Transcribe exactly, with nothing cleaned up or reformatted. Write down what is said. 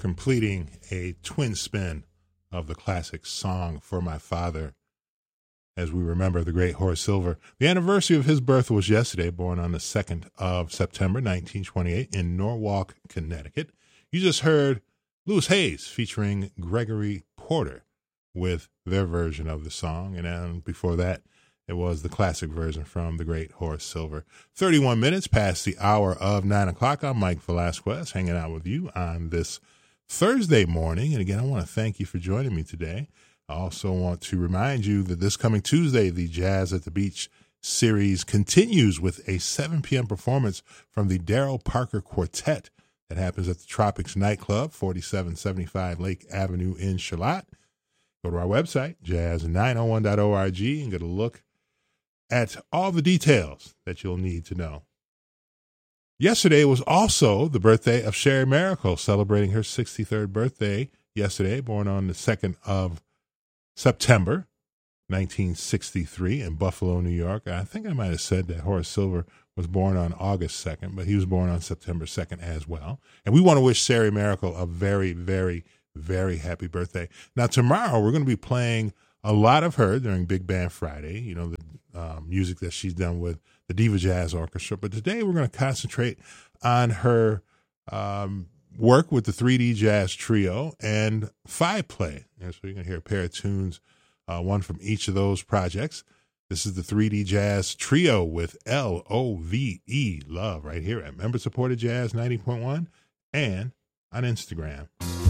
completing a twin spin of the classic Song for My Father as we remember the great Horace Silver. The anniversary of his birth was yesterday, born on the second of September, nineteen twenty-eight, in Norwalk, Connecticut. You just heard Louis Hayes featuring Gregory Porter with their version of the song. And then before that, it was the classic version from the great Horace Silver. thirty-one minutes past the hour of nine o'clock. I'm Mike Velasquez, hanging out with you on this Thursday morning. And again, I want to thank you for joining me today. I also want to remind you that this coming Tuesday, the Jazz at the Beach series continues with a seven p.m. performance from the Daryl Parker Quartet that happens at the Tropics Nightclub, forty-seven seventy-five Lake Avenue in Charlotte. Go to our website, jazz nine oh one dot org, and get a look at all the details that you'll need to know. Yesterday was also the birthday of Sherry Miracle, celebrating her sixty-third birthday yesterday, born on the second of September, nineteen sixty-three in Buffalo, New York. I think I might have said that Horace Silver was born on August second, but he was born on September second as well. And we want to wish Sherry Miracle a very, very, very happy birthday. Now, tomorrow we're going to be playing a lot of her during Big Band Friday, you know, the uh, music that she's done with the Diva Jazz Orchestra. But today we're going to concentrate on her um, work with the three D Jazz Trio and Five Play. And so you're going to hear a pair of tunes, uh, one from each of those projects. This is the three D Jazz Trio with L O V E, Love, right here at Member Supported Jazz ninety point one and on Instagram.